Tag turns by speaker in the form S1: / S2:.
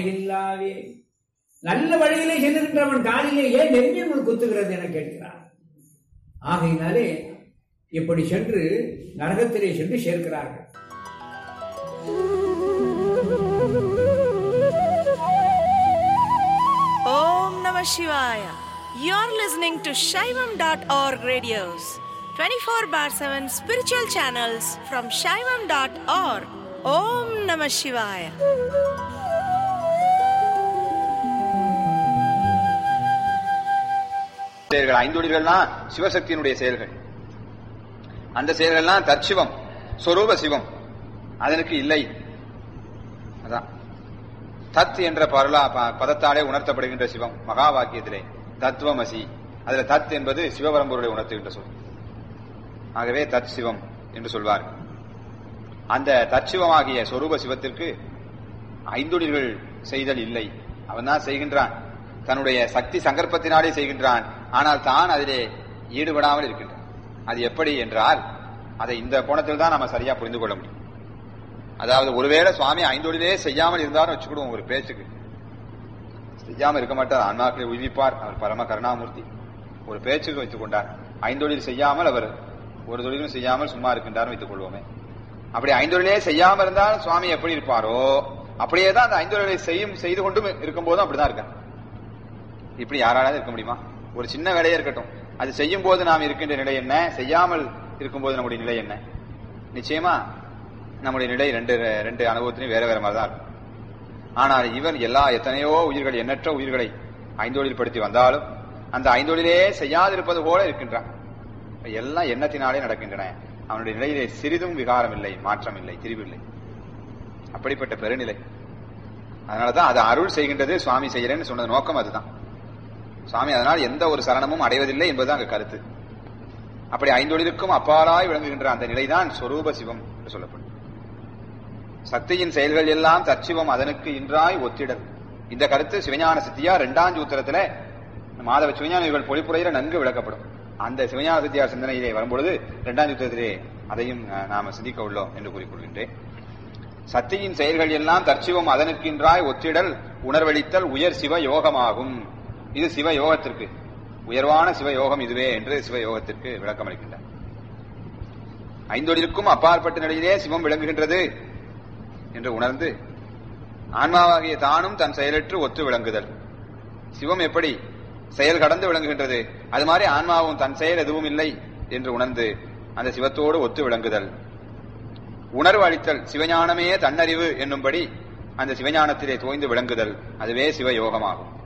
S1: வகையில்லாவே. நல்ல வழியிலே சென்றுகின்றவன் காலிலே ஏன் நெருங்கிய முள் குத்துகிறது என கேட்கிறார். ஆகையினாலே இப்படி சென்று நரகத்திலே சென்று சேர்க்கிறார்கள்.
S2: Om Namah Shivaya. You're listening to Shaivam.org radios, 24/7 spiritual channels from Shaivam.org. Om Namah Shivaya.
S3: செயல்கள் ஐந்தொழில்கள்லாம் சிவசக்தியினுடைய செயல்கள். அந்த செயல்கள்லாம் தற்சிவம், சொரூப சிவம். அதற்கு இல்லை. அதான் தத் என்ற பதத்தாலே உணர்த்தப்படுகின்ற சிவம். மகா வாக்கியத்திலே தத்துவமசி, அதுல தத் என்பது சிவபரம்பொருளை உணர்த்துகின்ற சொல். ஆகவே தத் சிவம் என்று சொல்வார்கள். அந்த தற்சிவமாகிய சொரூப சிவத்திற்கு ஐந்தொழில்கள் செய்தல் இல்லை. அவன் தான் செய்கின்றான், தன்னுடைய சக்தி சங்கற்பத்தினாலே செய்கின்றான். ஆனால் தான் அதிலே ஈடுபடாமல் இருக்கின்றான். அது எப்படி என்றால், அதை இந்த கோணத்தில் தான் நம்ம சரியா புரிந்து கொள்ள முடியும். அதாவது ஒருவேளை சுவாமி ஐந்தொழிலே செய்யாமல் இருந்தாலும் வச்சுக்கிடுவோம், ஒரு பேச்சுக்கு செய்யாமல் இருக்க மாட்டார், ஆன்மாக்களை உய்விப்பார், அவர் பரம கருணாமூர்த்தி. ஒரு பேச்சுக்கு வைத்துக் கொண்டார். ஐந்தொழில் செய்யாமல் அவர் ஒரு தொழிலும் செய்யாமல் சும்மா இருக்கின்றார் வைத்துக் கொள்வோமே. அப்படி ஐந்தொழிலே செய்யாமல் இருந்தால் சுவாமி எப்படி இருப்பாரோ அப்படியே தான் அந்த ஐந்தொழிலை செய்து கொண்டும் இருக்கும் போதும் அப்படிதான் இருக்கார். இப்படி யாராவது இருக்க முடியுமா? ஒரு சின்ன வேலையே இருக்கட்டும், அது செய்யும் போது நாம் இருக்கின்ற நிலை என்ன, செய்யாமல் இருக்கும்போது நம்முடைய நிலை என்ன? நிச்சயமா நம்முடைய நிலை ரெண்டு அனுபவத்திலையும் வேற வேற மாதிரி தான் இருக்கும். ஆனால் இவன் எத்தனையோ உயிர்கள், எண்ணற்ற உயிர்களை ஐந்தொழில் படுத்தி வந்தாலும் அந்த ஐந்தொழிலே செய்யாதிருப்பது போல இருக்கின்றான். எல்லாம் எண்ணத்தினாலே நடக்கின்றன. அவனுடைய நிலையிலே சிறிதும் விகாரம் இல்லை, மாற்றம் இல்லை, திரிவில்லை. அப்படிப்பட்ட பெருநிலை. அதனாலதான் அது அருள் செய்கின்றது, சுவாமி செய்கிறேன்னு சொன்னது நோக்கம் அதுதான். சுவாமி அதனால் எந்த ஒரு சரணமும் அடைவதில்லை என்பதுதான் அங்கு கருத்து. அப்படி ஐந்தொழிலுக்கும் அப்பாலாய் விளங்குகின்ற அந்த நிலைதான் சொரூப சிவம் என்று சொல்லப்படும். சக்தியின் செயல்கள் எல்லாம் தற்சிவம், அதனுக்கு இன்றாய் ஒத்திடல். இந்த கருத்து சிவஞான சித்தியார் 2ஆம் சூத்திரத்துல மாதவ சிவஞானிகள் பொழிப்புரையில நன்கு விளக்கப்படும். அந்த சிவஞான சித்தியார் சிந்தனையிலே வரும்பொழுது 2ஆம் சூத்திரத்திலே அதையும் நாம சிந்திக்க உள்ளோம் என்று கூறிக்கொள்கின்றேன். சக்தியின் செயல்கள் எல்லாம் தற்சிவம், அதனுக்கின்றாய் ஒத்திடல் உணர்வளித்தல் உயர் சிவ யோகமாகும். இது சிவ யோகத்திற்கு, உயர்வான சிவ யோகம் இதுவே என்று சிவ யோகத்திற்கு விளக்கம் அளிக்கின்றார். ஐந்தொழிலுக்கும் அப்பாற்பட்ட நிலையிலே சிவம் விளங்குகின்றது என்று உணர்ந்து ஆன்மாவாகிய தானும் தன் செயலற்று ஒத்து விளங்குதல். சிவம் எப்படி செயல் கடந்து விளங்குகின்றது, அது மாதிரி ஆன்மாவும் தன் செயல் எதுவும் இல்லை என்று உணர்ந்து அந்த சிவத்தோடு ஒத்து விளங்குதல். உணர்வு அளித்தல், சிவஞானமே தன்னறிவு என்னும்படி அந்த சிவஞானத்திலே தோய்ந்து விளங்குதல், அதுவே சிவ யோகமாகும்.